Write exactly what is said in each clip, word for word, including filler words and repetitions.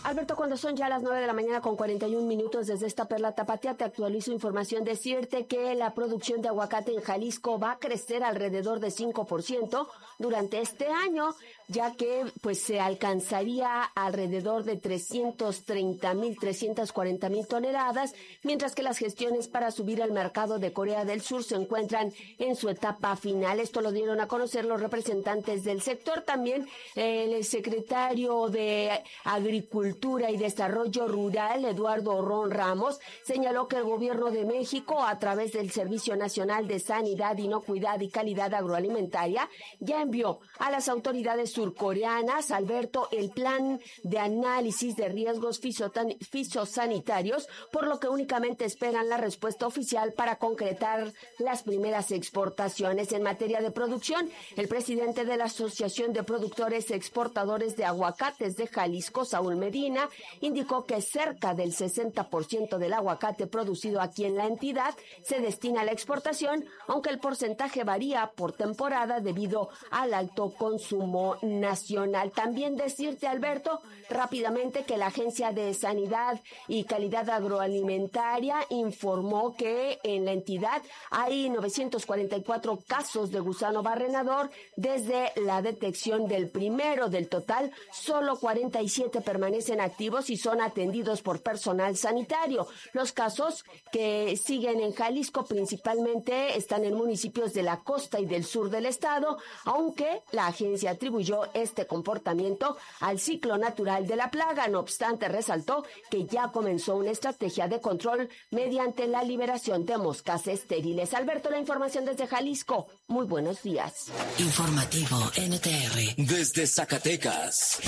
Alberto, cuando son ya las nueve de la mañana con cuarenta y un minutos desde esta perla tapatía, te actualizo información. Decirte que la producción de aguacate en Jalisco va a crecer alrededor de cinco por ciento durante este año, ya que pues se alcanzaría alrededor de trescientos treinta mil, trescientos cuarenta mil toneladas, mientras que las gestiones para subir al mercado de Corea del Sur se encuentran en su etapa final. Esto lo dieron a conocer los representantes del sector. También el secretario de Agricultura y Desarrollo Rural, Eduardo Ron Ramos, señaló que el gobierno de México, a través del Servicio Nacional de Sanidad, Inocuidad y Calidad Agroalimentaria, ya envió a las autoridades surcoreanas, Alberto, el plan de análisis de riesgos fisosanitarios, por lo que únicamente esperan la respuesta oficial para concretar las primeras exportaciones. En materia de producción, el presidente de la Asociación de Productores Exportadores de Aguacates de Jalisco, Saúl Medina, indicó que cerca del sesenta por ciento del aguacate producido aquí en la entidad se destina a la exportación, aunque el porcentaje varía por temporada debido al alto consumo nacional. También decirte, Alberto, rápidamente que la Agencia de Sanidad y Calidad Agroalimentaria informó que en la entidad hay novecientos cuarenta y cuatro casos de gusano barrenador desde la detección del primero. Del total, solo cuarenta y siete permanecen activos y son atendidos por personal sanitario. Los casos que siguen en Jalisco principalmente están en municipios de la costa y del sur del estado, aunque la agencia atribuyó este comportamiento al ciclo natural de la plaga. No obstante, resaltó que ya comenzó una estrategia de control mediante la liberación de moscas estériles. Alberto, la información desde Jalisco. Muy buenos días. Informativo N T R desde Zacatecas.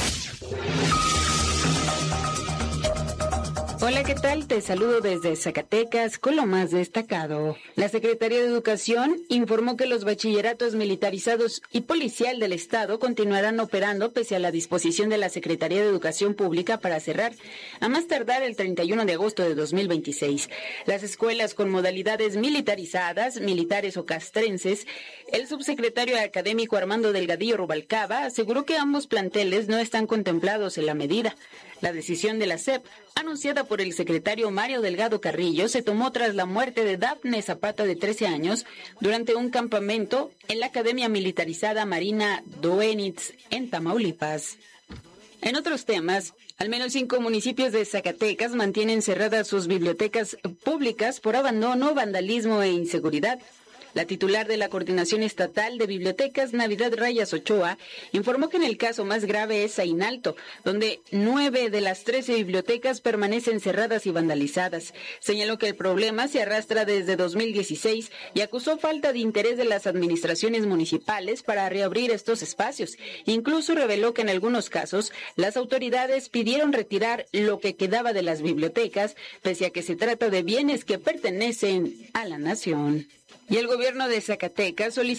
Hola, ¿qué tal? Te saludo desde Zacatecas con lo más destacado. La Secretaría de Educación informó que los bachilleratos militarizados y policial del Estado continuarán operando pese a la disposición de la Secretaría de Educación Pública para cerrar a más tardar el treinta y uno de agosto de dos mil veintiséis. Las escuelas con modalidades militarizadas, militares o castrenses, el subsecretario académico Armando Delgadillo Rubalcaba aseguró que ambos planteles no están contemplados en la medida. La decisión de la S E P, anunciada por el secretario Mario Delgado Carrillo, se tomó tras la muerte de Dafne Zapata, de trece años, durante un campamento en la Academia Militarizada Marina Doenitz, en Tamaulipas. En otros temas, al menos cinco municipios de Zacatecas mantienen cerradas sus bibliotecas públicas por abandono, vandalismo e inseguridad. La titular de la Coordinación Estatal de Bibliotecas, Navidad Rayas Ochoa, informó que en el caso más grave es Zainalto, donde nueve de las trece bibliotecas permanecen cerradas y vandalizadas. Señaló que el problema se arrastra desde dos mil dieciséis y acusó falta de interés de las administraciones municipales para reabrir estos espacios. Incluso reveló que en algunos casos las autoridades pidieron retirar lo que quedaba de las bibliotecas, pese a que se trata de bienes que pertenecen a la nación. Y el gobierno de Zacatecas solicitó